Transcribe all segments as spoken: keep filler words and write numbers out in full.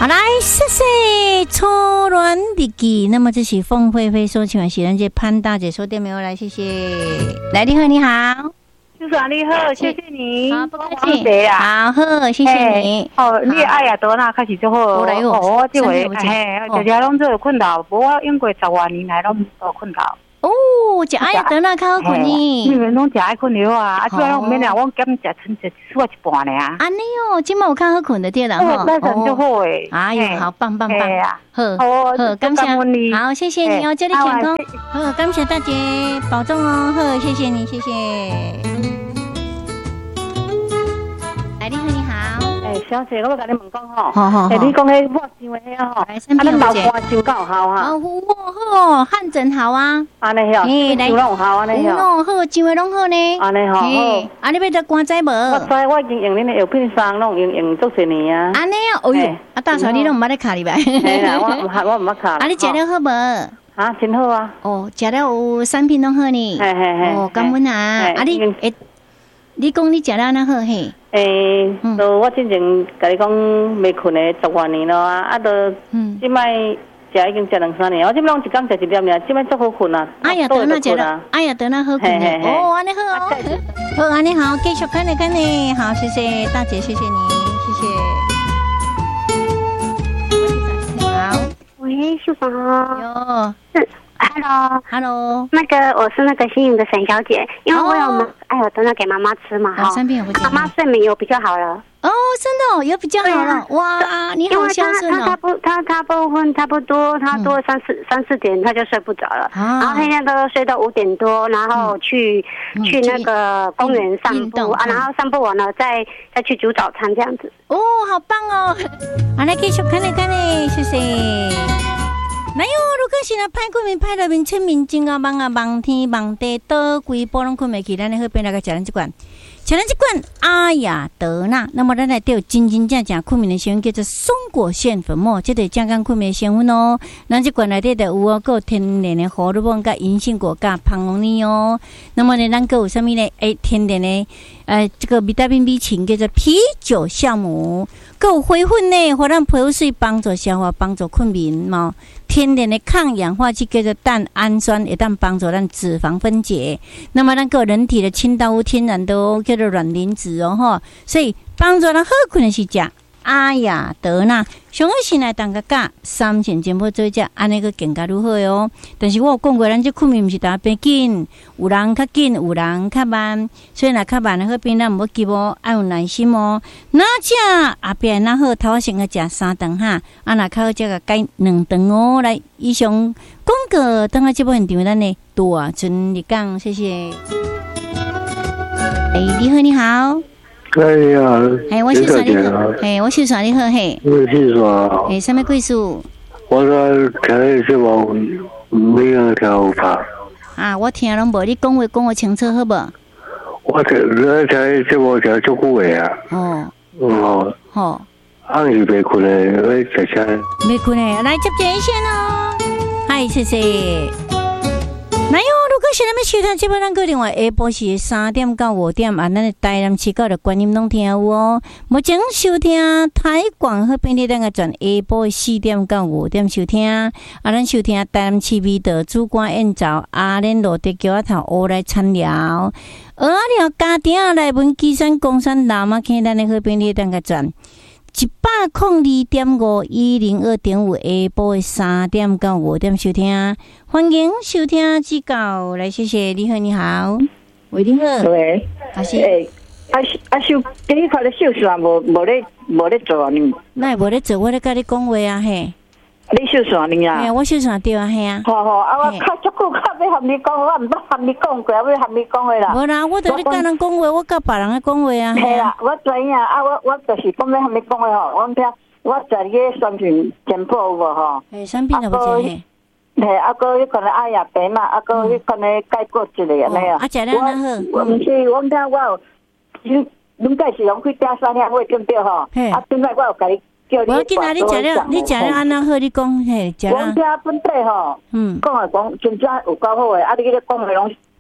好来，谢谢初恋日记。那么这是凤飞飞所唱的是咱这潘大姐说对没有？来，谢谢。来，你好，你好， 叔叔你好，谢谢你。 好，不客气。好，好，谢谢你。 哦，你爱呀多那开始就好。哦，我这回嘿，大家拢做有困扰，无我用过十多年来拢无困扰。 哦，食爱呀得那较好困呢。 你们拢食爱困了啊？啊，主要我们俩我减食剩一剩一半了啊。 安尼哦，今麦有较好困的对啦吼。 那成就好诶。 哎呦，好棒棒棒！好， 好， 感谢，好，谢谢你哦，祝你健康。好，感谢大姐，保重哦。好，谢谢你，谢谢。来，你好，你好。 哎，小姐，我要甲你问讲吼， 好好好。 哎，你讲迄我上的迄吼，啊，咱老婆上够好哈。 哦，好，汗疹好啊。 安尼吼，上拢好安尼吼。 哦，好，上的拢好呢。 安尼吼，好。 啊，你要得关仔无？ 我知，我已经用恁的药品霜，拢用用足些年啊。 安尼啊，哦哟，啊，大嫂你拢唔捌咧卡哩吧？ 嘿啦，我唔我唔捌卡。 啊，你食了好无？ 啊，真好啊。 哦，食了有产品拢好呢。 嘿嘿嘿。 哦，感恩啊。啊，你诶，你讲你食了安那好嘿？ 诶，都我之前甲你讲未困诶十多年咯啊，啊，都即摆食已经食两三年，我即摆拢一工食一粒尔，即摆足好困啊。 哎呀，得那食了，哎呀，得那好困嘞。哦，安尼好哦，好安尼好，继续看你看你，好，谢谢大姐，谢谢你，谢谢。好， 喂，叔叔好。 哟。 Hello，Hello， 那个我是那个新颖的沈小姐，因为我有买哎呦，等等给妈妈吃嘛， 哈，三片有不妈妈睡眠有比较好了。 哦，真的哦，有比较好了，哇，你好孝顺哦。 他他不他他不昏差不多，他多三四三四点他就睡不着了，然后那天都睡到五点多，然后去去那个公园散步啊，然后散步完了再再去煮早餐这样子。 哦，好棒哦！好，来继续看你看你，谢谢。哪有？如果是那歹困眠、歹入眠、清眠、真啊梦啊梦天梦地，倒规波拢困袂去，咱的好边来个食咱这罐，吃咱这罐阿雅德纳。那么咱来对真真正正困眠的成分叫做松果腺粉末，这个健康困眠的成分哦。咱这罐内底的有哦，有天然的荷尔蒙、甲银杏果、甲胖龙尼哦。那么呢，咱个有啥物呢？诶，天然的呃，这个维他命 B 群叫做啤酒酵母，个有花粉呢，互咱皮肤水帮助消化、帮助困眠嘛。天然的抗氧化剂叫做蛋氨酸，会当帮助咱脂肪分解。那么咱个人体的清道夫天然的叫做卵磷脂哦吼，所以帮助咱好困的是食阿雅德纳，上个是来当个价三千钱做只，安尼个更加如何哦？但是我有讲过，咱这困眠毋是大变紧，有人较紧，有人较慢，所以若较慢的好边咱毋要急哦，爱有耐心哦。哪只后壁哪好，头先个食三顿哈，啊若较好则个改两顿哦。来，以上广告等下节目现场咱的大春日讲，谢谢。哎，你好，你好。 哎呀， 哎，我是啥你好，哎，我是啥你好嘿， 我是啥？ 哎，什么贵数？ 我说开什么没有跳法啊？我听拢无，你讲话讲我清楚好无？ 我这我开什么叫足久的啊？哦，哦， 好， 暗时袂困的，我食啥？ 袂困的，来接电线哦。嗨，谢谢。哪有？如果是咱要收听节目，咱个电话下晡是三点到五点啊，咱的台南市高的观音拢听有哦。目前收听台广和便利咱个转下晡四点到五点收听啊，咱收听台南市美的主管演奏阿莲罗的桥仔头乌来参聊，蚵仔寮家庭来文基山公山南马坑咱的好便利咱个转。一百空二点五一零二点五下晡三点到五点收听，欢迎收听指教，来谢谢你好你好，喂你好， 喂， 阿是诶，阿阿秀，今日看咧秀算无无咧无咧做呢？ 那无咧做，我咧甲你讲话啊嘿。 你秀算呢啊？ 哎，我秀算对啊，嘿啊。 好好，啊，我较足久，较要和你讲，我毋捌和你讲过，要和你讲话啦。 无啦，我著咧甲人讲话，我甲别人咧讲话啊。 系啦，我知影啊，我我就是讲要和你讲话吼，我听我在个选品简报有无吼？ 诶，选品有无做嘿？ 嘿，啊个迄可能爱呀病嘛，啊个迄可能改过一个安尼啊。 啊，食了安好。 我毋是，我听我有，你恁介是用去订三两位对不对吼？啊，现在我有甲你。 我今仔你食了，你食了安那好？你讲嘿，食了。 我听本地吼，嗯，讲来讲真正有够好诶，啊，你迄个讲诶拢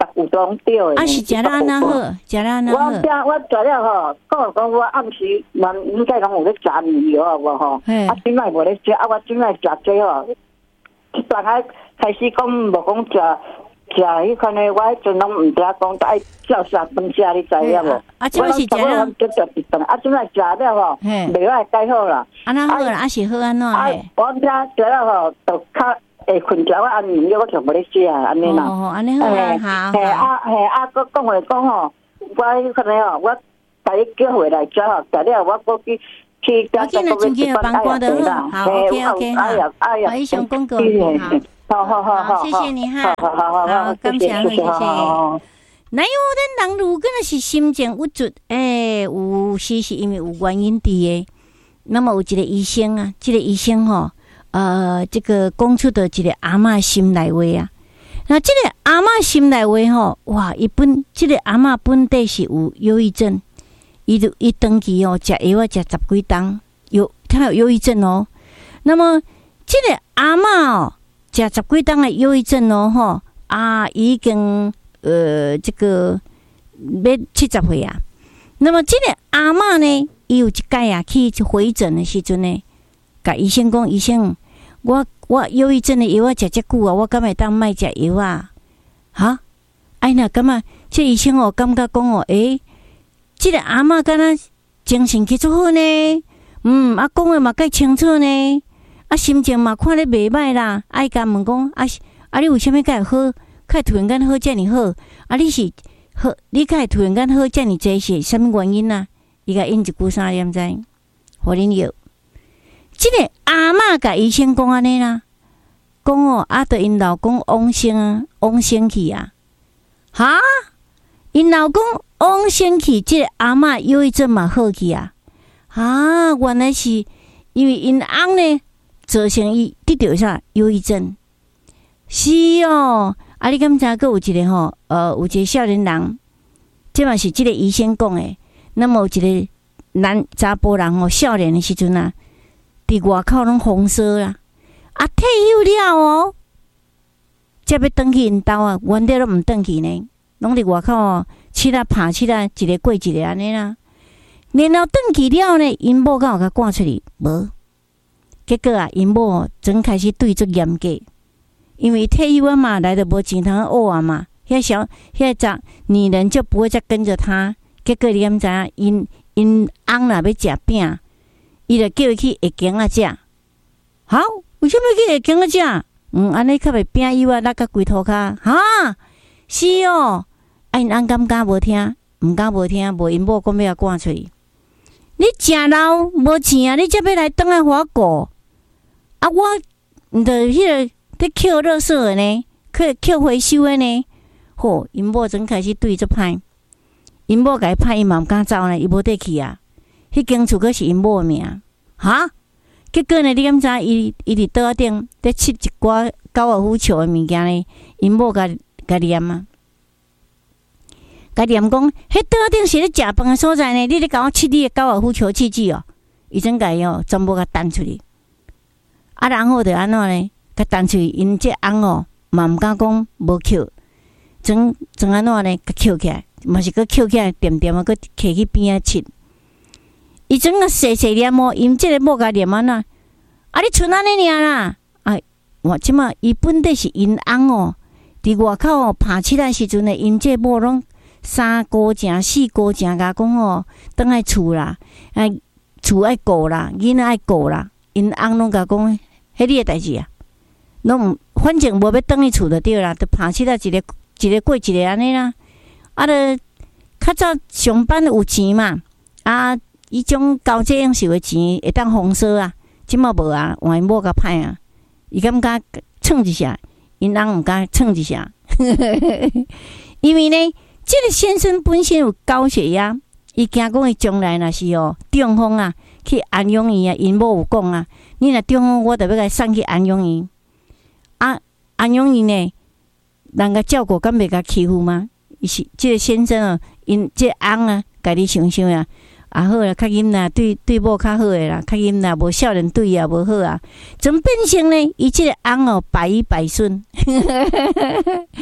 有当钓的。 啊，是食了安那好，食了安那好。 我食我食了吼，讲讲我暗时蛮应该讲有咧炸米油啊，无吼。啊，即摆无咧食，啊，我即摆食这吼，大概开始讲无讲食。食迄款诶，我迄阵拢毋知影讲爱照啥饭食，你知影无？ 啊，即摆是食了， 就食一顿，啊，即摆食了吼，袂歹介好啦。 安那好啦，啊是好安怎诶？我食食了吼，就较会困觉，我安眠药我就无咧食安尼啦。 哦，安尼好啦，好。 嘿啊嘿啊，佮讲话讲吼，我迄款诶吼，我把伊叫回来食吼，食了我过去去家家个去去帮关得好，好 OK OK 好。好，以上广告好。 好好好好， 谢谢你哈， 好好好， 好，感谢谢谢。那有咱人如果是心情郁卒，诶，有时是因为有原因伫诶。那么有一个医生啊，这个医生吼，呃，这个讲出的一个阿嬷心内话啊。那这个阿嬷心内话吼，哇，伊本这个阿嬷本地是有忧郁症，伊就伊长期哦，食药啊食十几档，有他有忧郁症哦。那么这个阿嬷哦。食十几档的忧郁症哦，吼啊，已经呃这个要七十岁啊。那么这个阿嬷呢，伊有一摆啊去回诊的时阵呢，甲医生讲，医生，我我忧郁症的药啊食遮久啊，我敢会当卖食药啊？哈，哎那感觉这医生哦，感觉讲哦，诶、欸，这个阿嬷敢若精神去足好呢，嗯，啊讲的嘛介清楚呢。啊，心情嘛看咧袂歹啦，爱甲问讲啊啊，你为虾米介好？介突然间好遮尔好？啊，你是好？你介突然间好遮尔济是啥物原因啊？伊甲因一句三念知，互恁药。即个阿嬷甲医生讲安尼啦，讲哦，啊，着因老公往生啊，往生去啊，哈？因老公往生去，即个阿嬷忧郁症嘛好去啊？啊，原来是因为因翁呢。造成伊得到啥忧郁症？是哦，啊！你敢知影？阁有一个吼，呃，有一个少年人，这嘛是即个医生讲的。那么有一个男查甫人吼，少年的时阵啊，伫外口拢风骚啦，啊，退休了哦，才要转去因兜啊，原地拢毋转去呢，拢伫外口哦，七啊拍七啊，一个过一个安尼啦。然后转去了呢，因某敢有甲赶出去无？结果啊，因某真开始对足严格，因为退休啊嘛，来得无钱通学啊嘛，遐小遐杂女人就不会再跟着他。结果你敢知影？因因翁若要食饼，伊就叫伊去下间啊食。好，为什么去下间啊食？嗯，安尼较袂饼油啊，落甲规涂骹。哈，是哦。啊，因翁敢敢无听？毋敢无听，无因某讲要赶出去。你食老无钱啊，你才要来转来互我顾。啊，我毋着迄个咧捡垃圾的呢，捡捡回收的呢。吼，因某真开始对足歹，因某甲伊歹，伊嘛毋敢走呢，伊无得去啊。迄间厝阁是因某的名，哈。结果呢，你敢知？伊伊伫桌仔顶咧切一寡高尔夫球的物件呢，因某甲甲念啊，甲念讲，迄桌仔顶是咧食饭的所在呢，你咧甲我切你的高尔夫球器具哦，伊真甲伊哦，全部甲弹出去。啊，然后就安怎呢？甲弹出去，因这翁哦，嘛毋敢讲无捡，怎怎安怎呢？甲捡起来，嘛是佮捡起来，点点啊，佮摕去边仔切。伊整个细细念哦，因即个某甲念安怎？啊，你剩安尼尔啦？啊，我即马伊本地是因翁哦，伫外口哦拍七仔时阵呢，因这某拢三姑正四姑正甲讲哦，倒来厝啦，啊，厝爱顾啦，囡仔爱顾啦，因翁拢甲讲，迄你诶代志啊，拢反正无要倒去厝就对啦，就拍七仔一个一个过一个安尼啦。啊，就较早上班有钱嘛，啊，伊种交际应酬诶钱会当风骚啊。即马无啊，换因某甲歹啊，伊敢敢蹭一下，因翁毋敢蹭一下，因为呢，即、这个先生本身有高血压，伊惊讲伊将来若是哦中风啊，去安养院啊，因某有讲啊，你若中风，我着要甲送去安养院。啊，安养院呢，人甲照顾，敢袂甲欺负吗？伊是即、这个先生哦，因即个翁啊，家己想想啊。啊好啦，较阴啦，对对某较好诶啦，较阴啦，无少年对啊，无好啊，怎变成呢？伊即个翁哦，百依百顺，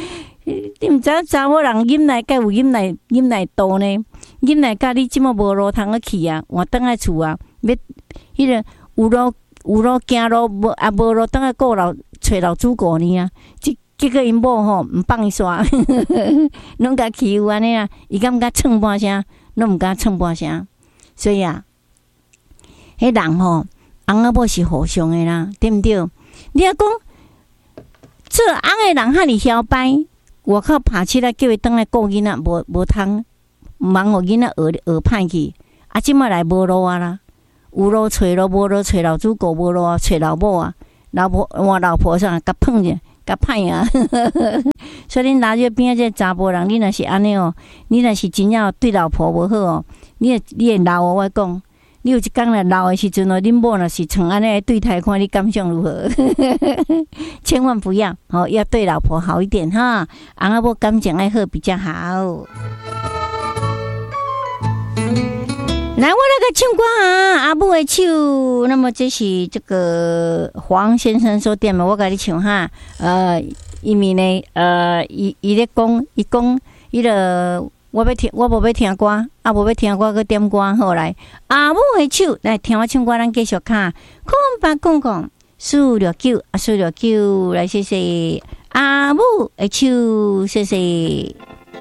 你毋知影查某人饮奶该有饮奶饮奶多呢？饮奶甲你即么无路通去啊？换倒来厝啊，要迄个有路有路行路无啊无路倒来顾老找老主顾呢啊！即结果因某吼毋放伊煞，拢甲欺负安尼啊！伊敢毋敢蹭半声，拢毋敢蹭半声。所以啊，迄人吼，翁仔某是互相的啦，对毋对？你若讲做翁的人遐尼嚣摆，外口拍起来叫伊倒来顾囡仔，无无通，忙互囡仔学学歹去。啊，即摆来无路啊啦，有路找路，无路找老主顾，无路啊找老母啊，老婆换老婆啥，甲碰者。甲歹啊！所以恁拿这边这查甫人，你若是安尼哦，你若是真正对老婆无好哦，你会你会闹哦。我讲，你有一天来闹的时阵哦，恁某若是像安尼对待，看你感想如何？千万不要哦，要对老婆好一点哈，翁仔某感情爱好比较好。来，我来个唱歌啊！阿母的手，那么这是这个黄先生所点的，我甲你唱哈。呃，因为呢，呃，伊伊咧讲，伊讲，伊个我要听，我无要听歌，啊，无要听歌，佮点歌好来。阿母的手，来听我唱歌，咱继续看。空八公公，四六九，啊，四六九，来谢谢阿母的手，谢谢。